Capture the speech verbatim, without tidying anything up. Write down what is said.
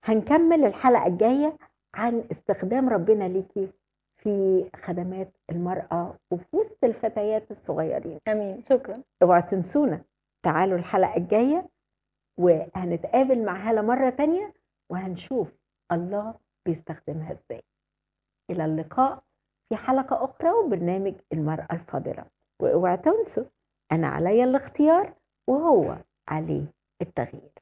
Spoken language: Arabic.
هنكمل الحلقة الجاية عن استخدام ربنا ليكي في خدمات المرأة وفي وسط الفتيات الصغيرين. امين. شكرا. اوعوا تنسونا، تعالوا الحلقة الجاية وهنتقابل مع هالة مرة تانية وهنشوف الله بيستخدمها ازاي. إلى اللقاء في حلقة أخرى وبرنامج المرأة الفاضلة. واوعوا تنسوا، أنا عليا الاختيار وهو عليه التغيير.